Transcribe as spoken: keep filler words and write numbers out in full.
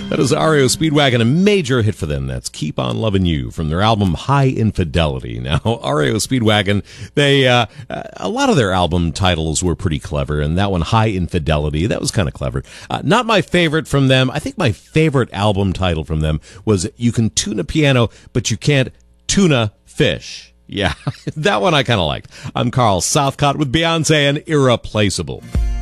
That is R E O Speedwagon, a major hit for them. That's Keep On Loving You from their album High Infidelity. Now, R E O Speedwagon, they, uh, a lot of their album titles were pretty clever, and that one, High Infidelity, that was kind of clever. Uh, not my favorite from them. I think my favorite album title from them was You Can Tune a Piano, But You Can't Tuna Fish. Yeah, that one I kind of liked. I'm Carl Southcott with Beyonce and Irreplaceable.